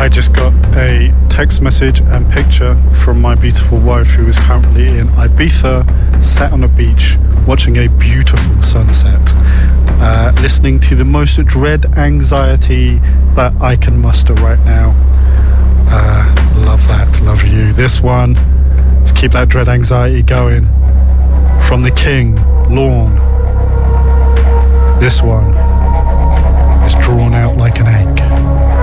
I just got a text message and picture from my beautiful wife, who is currently in Ibiza, sat on a beach, watching a beautiful sunset, listening to the most dread anxiety that I can muster right now. Love that, love you. This one, to keep that dread anxiety going, from the King, Lorne. This one is Drawn Out Like an Egg.